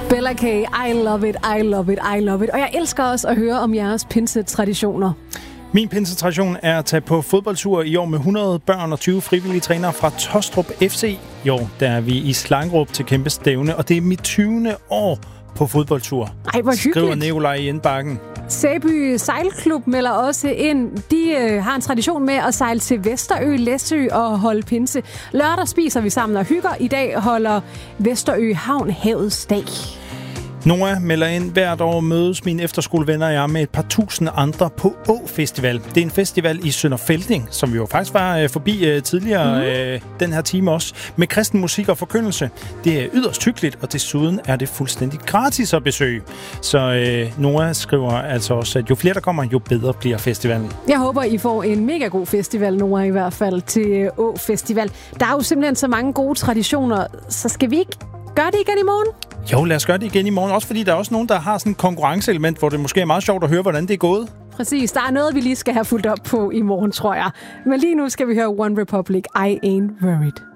Bella K, I love it, I love it, I love it. Og jeg elsker også at høre om jeres pinsetraditioner. Min pinsetradition er at tage på fodboldtur i år med 100 børn og 20 frivillige trænere fra Tostrup FC. I år der er vi i Slangerup til kæmpe stævne, og det er mit 20. år på fodboldtur. Ej, hvor hyggeligt. Skriver Nikolaj i indbakken. Sæby Sejlklub melder også ind. De har en tradition med at sejle til Vesterø, Læsø og holde pinse. Lørdag spiser vi sammen og hygger. I dag holder Vesterø Havn Havets Dag. Noah melder ind, hvert år mødes mine efterskolevenner og jeg med et par tusind andre på Å-festival. Det er en festival i Sønder Felding, som vi jo faktisk var forbi tidligere den her time også, med kristen musik og forkyndelse. Det er yderst hyggeligt, og desuden er det fuldstændig gratis at besøge. Så Noah skriver altså også, at jo flere der kommer, jo bedre bliver festivalen. Jeg håber, I får en mega god festival, Noah, i hvert fald til Å-festival. Der er jo simpelthen så mange gode traditioner, så skal vi ikke gøre det igen i morgen? Jo, lad os gøre det igen i morgen. Også fordi der er også nogen, der har sådan et konkurrenceelement, hvor det måske er meget sjovt at høre, hvordan det er gået. Præcis. Der er noget, vi lige skal have fulgt op på i morgen, tror jeg. Men lige nu skal vi høre One Republic, I Ain't Worried.